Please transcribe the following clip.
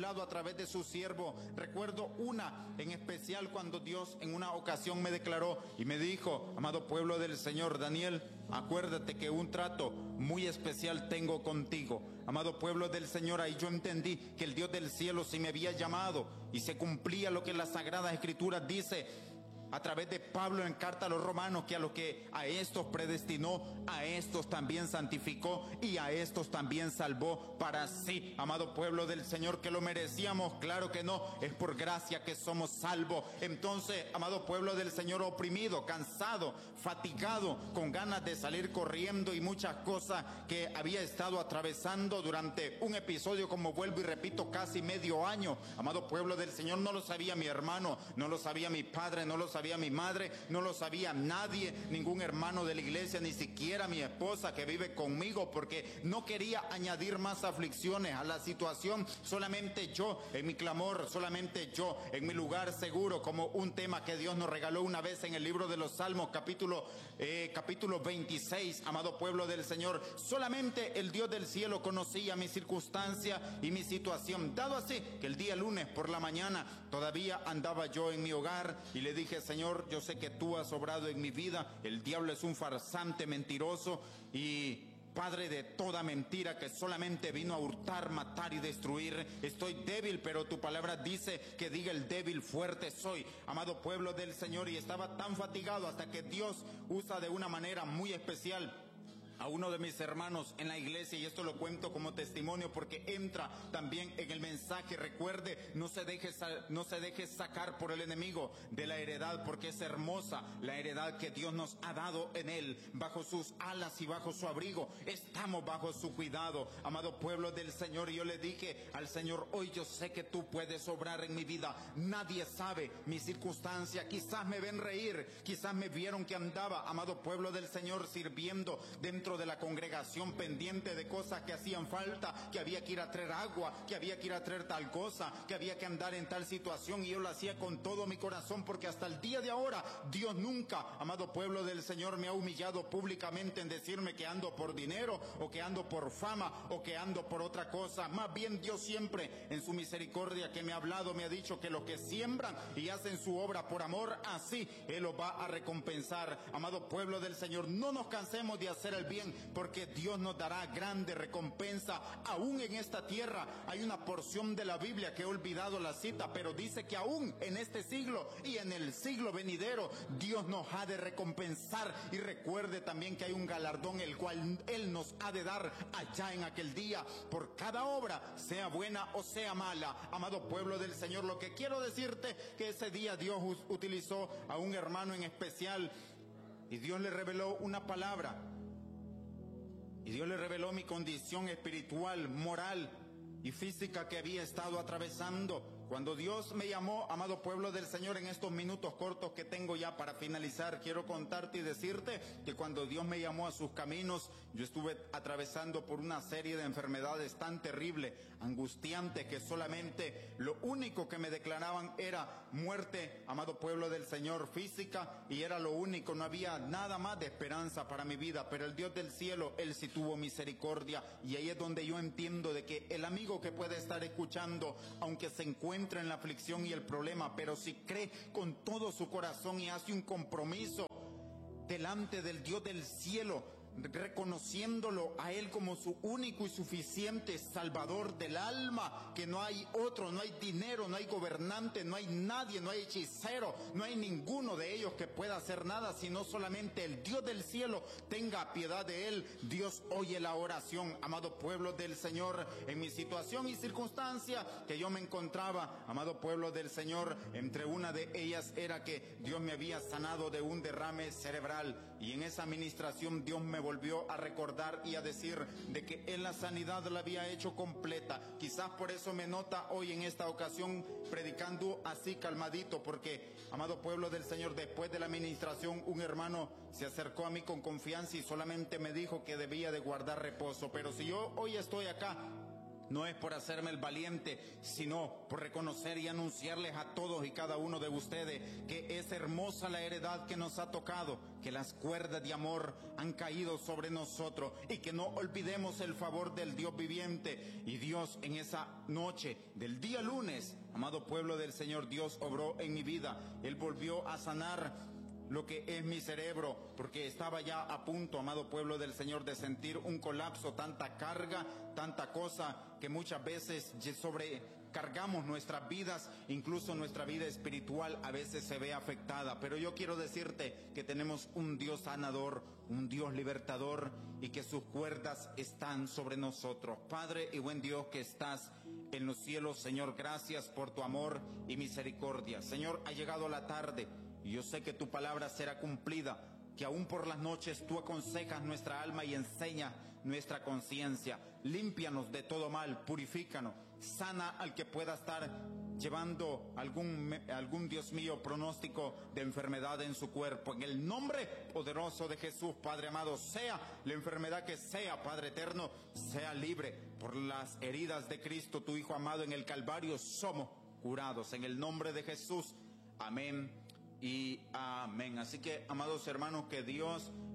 hablado a través de su siervo. Recuerdo una en especial cuando Dios en una ocasión me declaró y me dijo: amado pueblo del Señor, Daniel, acuérdate que un trato muy especial tengo contigo. Amado pueblo del Señor, ahí yo entendí que el Dios del cielo sí me había llamado y se cumplía lo que la Sagrada Escritura dice a través de Pablo en carta a los romanos, que a los que a estos predestinó, a estos también santificó y a estos también salvó para sí. Amado pueblo del Señor, ¿que lo merecíamos? Claro que no, es por gracia que somos salvos. Entonces, amado pueblo del Señor, oprimido, cansado, fatigado, con ganas de salir corriendo y muchas cosas que había estado atravesando durante un episodio, como vuelvo y repito, casi medio año. Amado pueblo del Señor, no lo sabía mi hermano, no lo sabía mi padre, no lo sabía mi madre, no lo sabía nadie, ningún hermano de la iglesia, ni siquiera mi esposa que vive conmigo, porque no quería añadir más aflicciones a la situación. Solamente yo en mi clamor, solamente yo en mi lugar seguro, como un tema que Dios nos regaló una vez en el libro de los Salmos, capítulo 26, amado pueblo del Señor. Solamente el Dios del cielo conocía mi circunstancia y mi situación, dado así que el día lunes por la mañana todavía andaba yo en mi hogar y le dije: Señor, yo sé que tú has obrado en mi vida, el diablo es un farsante mentiroso y padre de toda mentira que solamente vino a hurtar, matar y destruir. Estoy débil, pero tu palabra dice que diga el débil, fuerte soy. Amado pueblo del Señor, y estaba tan fatigado hasta que Dios usa de una manera muy especial a uno de mis hermanos en la iglesia, y esto lo cuento como testimonio porque entra también en el mensaje. Recuerde, no se deje sacar por el enemigo de la heredad, porque es hermosa la heredad que Dios nos ha dado en él. Bajo sus alas y bajo su abrigo estamos, bajo su cuidado, amado pueblo del Señor. Y yo le dije al Señor: hoy yo sé que tú puedes obrar en mi vida. Nadie sabe mi circunstancia, quizás me ven reír, quizás me vieron que andaba, amado pueblo del Señor, sirviendo dentro de la congregación, pendiente de cosas que hacían falta, que había que ir a traer agua, que había que ir a traer tal cosa, que había que andar en tal situación, y yo lo hacía con todo mi corazón, porque hasta el día de ahora Dios nunca, amado pueblo del Señor, me ha humillado públicamente en decirme que ando por dinero o que ando por fama o que ando por otra cosa. Más bien Dios siempre en su misericordia que me ha hablado, me ha dicho que los que siembran y hacen su obra por amor, así Él los va a recompensar. Amado pueblo del Señor, no nos cansemos de hacer el bien, porque Dios nos dará grande recompensa aún en esta tierra. Hay una porción de la Biblia que he olvidado la cita, pero dice que aún en este siglo y en el siglo venidero Dios nos ha de recompensar. Y recuerde también que hay un galardón el cual Él nos ha de dar allá en aquel día por cada obra, sea buena o sea mala. Amado pueblo del Señor, lo que quiero decirte que ese día Dios utilizó a un hermano en especial y Dios le reveló una palabra. Y Dios le reveló mi condición espiritual, moral y física que había estado atravesando. Cuando Dios me llamó, amado pueblo del Señor, en estos minutos cortos que tengo ya para finalizar, quiero contarte y decirte que cuando Dios me llamó a sus caminos, yo estuve atravesando por una serie de enfermedades tan terribles, angustiantes, que solamente lo único que me declaraban era muerte, amado pueblo del Señor, física, y era lo único, no había nada más de esperanza para mi vida. Pero el Dios del cielo, Él sí tuvo misericordia, y ahí es donde yo entiendo de que el amigo que puede estar escuchando, aunque se encuentre en la aflicción y el problema, pero si cree con todo su corazón y hace un compromiso delante del Dios del cielo, reconociéndolo a Él como su único y suficiente Salvador del alma, que no hay otro, no hay dinero, no hay gobernante, no hay nadie, no hay hechicero, no hay ninguno de ellos que pueda hacer nada, sino solamente el Dios del cielo. Tenga piedad de Él. Dios oye la oración, amado pueblo del Señor. En mi situación y circunstancia que yo me encontraba, amado pueblo del Señor, entre una de ellas era que Dios me había sanado de un derrame cerebral, y en esa administración Dios me volvió a recordar y a decir de que Él la sanidad la había hecho completa. Quizás por eso me nota hoy en esta ocasión predicando así calmadito, porque, amado pueblo del Señor, después de la administración un hermano se acercó a mí con confianza y solamente me dijo que debía de guardar reposo. Pero si yo hoy estoy acá, no es por hacerme el valiente, sino por reconocer y anunciarles a todos y cada uno de ustedes que es hermosa la heredad que nos ha tocado, que las cuerdas de amor han caído sobre nosotros y que no olvidemos el favor del Dios viviente. Y Dios, en esa noche del día lunes, amado pueblo del Señor, Dios obró en mi vida. Él volvió a sanar lo que es mi cerebro, porque estaba ya a punto, amado pueblo del Señor, de sentir un colapso, tanta carga, tanta cosa que muchas veces sobrecargamos nuestras vidas, incluso nuestra vida espiritual a veces se ve afectada. Pero yo quiero decirte que tenemos un Dios sanador, un Dios libertador, y que sus cuerdas están sobre nosotros. Padre y buen Dios que estás en los cielos, Señor, gracias por tu amor y misericordia. Señor, ha llegado la tarde y yo sé que tu palabra será cumplida, que aún por las noches tú aconsejas nuestra alma y enseñas nuestra conciencia. Límpianos de todo mal, purifícanos, sana al que pueda estar llevando algún, Dios mío, pronóstico de enfermedad en su cuerpo. En el nombre poderoso de Jesús, Padre amado, sea la enfermedad que sea, Padre eterno, sea libre. Por las heridas de Cristo, tu Hijo amado, en el Calvario somos curados. En el nombre de Jesús, amén y amén. Así que, amados hermanos, que Dios